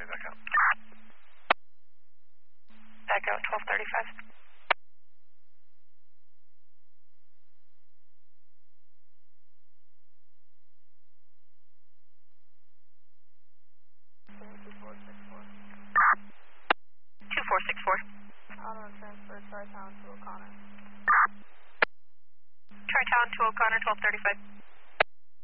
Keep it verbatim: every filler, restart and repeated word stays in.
back out. Back out, twelve thirty-five. two four six four. Auto transfer Tri-Town to O'Connor. Tri-Town to O'Connor, twelve thirty-five.